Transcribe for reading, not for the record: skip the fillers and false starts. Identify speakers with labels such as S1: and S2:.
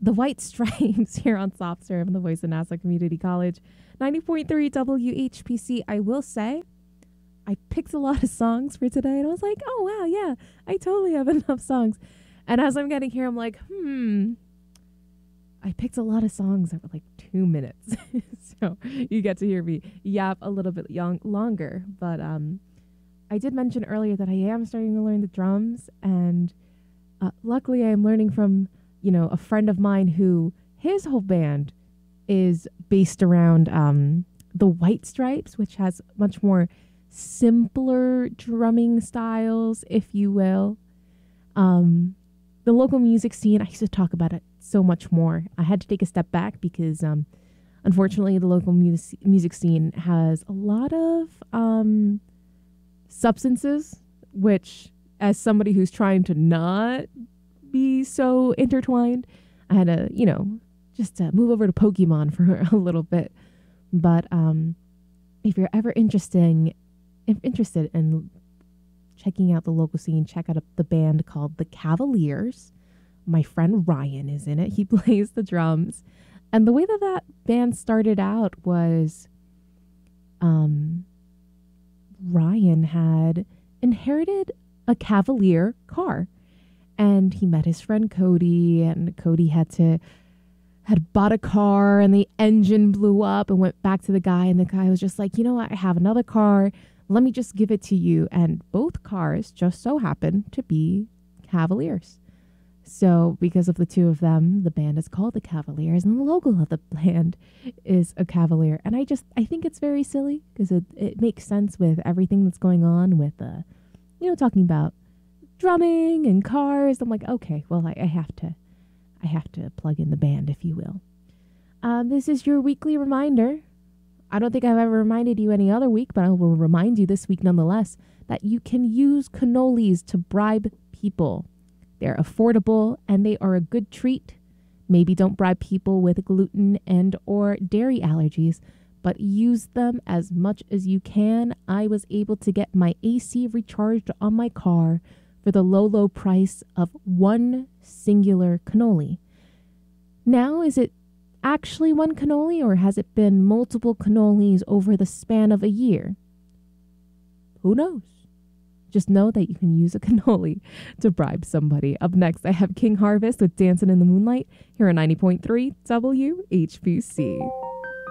S1: The White Stripes here on Soft Serve, the voice of Nassau Community College. 90.3 WHPC. I will say, I picked a lot of songs for today, and I was like, oh, wow, yeah, I totally have enough songs. And as I'm getting here, I'm like, I picked a lot of songs that were like 2 minutes. So you get to hear me yap a little bit longer. But I did mention earlier that I am starting to learn the drums. And luckily I'm learning from, a friend of mine who his whole band is based around the White Stripes, which has much more simpler drumming styles, if you will. The local music scene, I used to talk about it so much more. I had to take a step back because, unfortunately, the local music scene has a lot of substances, which, as somebody who's trying to not be so intertwined, I had to, just move over to Pokemon for a little bit. But if you're ever interested in checking out the local scene, check out the band called The Cavaliers. My friend Ryan is in it. He plays the drums. And the way that band started out was Ryan had inherited a Cavalier car. And he met his friend Cody, and Cody had bought a car, and the engine blew up and went back to the guy. And the guy was just like, I have another car. Let me just give it to you. And both cars just so happen to be Cavaliers. So because of the two of them, the band is called the Cavaliers, and the logo of the band is a Cavalier. And I think it's very silly because it makes sense with everything that's going on with, talking about drumming and cars. I'm like, okay, well, I have to plug in the band, if you will. This is your weekly reminder. I don't think I've ever reminded you any other week, but I will remind you this week nonetheless that you can use cannolis to bribe people. They're affordable and they are a good treat. Maybe don't bribe people with gluten and or dairy allergies, but use them as much as you can. I was able to get my AC recharged on my car for the low price of one singular cannoli. Now, is it actually one cannoli, or has it been multiple cannolis over the span of a year? Who knows? Just know that you can use a cannoli to bribe somebody. Up next, I have King Harvest with Dancing in the Moonlight here on 90.3 WHBC.